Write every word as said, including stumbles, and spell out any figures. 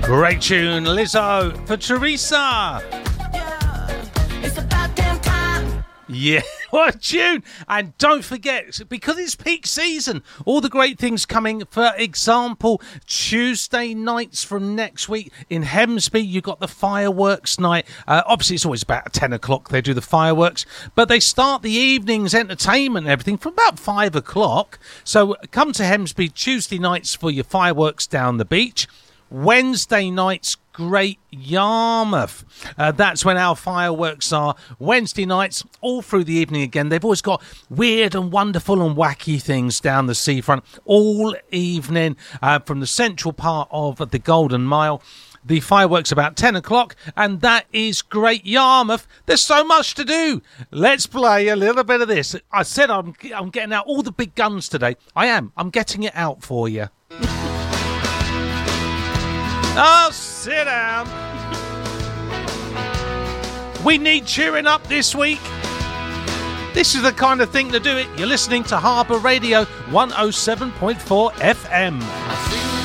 Great tune, Lizzo for Teresa. It's about damn time. Yeah, what a tune. And don't forget, because it's peak season, all the great things coming. For example, Tuesday nights from next week in Hemsby, you've got the fireworks night. Uh, obviously, it's always about ten o'clock they do the fireworks, but they start the evening's entertainment and everything from about five o'clock. So come to Hemsby Tuesday nights for your fireworks down the beach. Wednesday nights, Great Yarmouth. Uh, that's when our fireworks are. Wednesday nights, all through the evening again. They've always got weird and wonderful and wacky things down the seafront all evening uh, from the central part of the Golden Mile. The fireworks about ten o'clock, and that is Great Yarmouth. There's so much to do. Let's play a little bit of this. I said I'm, I'm getting out all the big guns today. I am. I'm getting it out for you. Oh, sit down. We need cheering up this week. This is the kind of thing to do it. You're listening to Harbour Radio one oh seven point four F M.